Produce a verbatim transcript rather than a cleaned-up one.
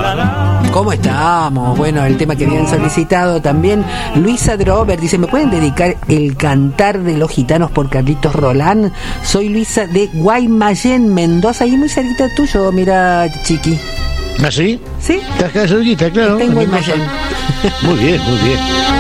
¿Cómo estamos? Bueno, el tema que habían solicitado también Luisa Drover dice, ¿me pueden dedicar el cantar de los gitanos por Carlitos Rolán? Soy Luisa de Guaymallén, Mendoza, y muy cerquita tuyo, mira, Chiqui. ¿Ah, sí? ¿Sí? Estás acá cerquita, claro. Tengo Guaymallén. Muy bien, muy bien.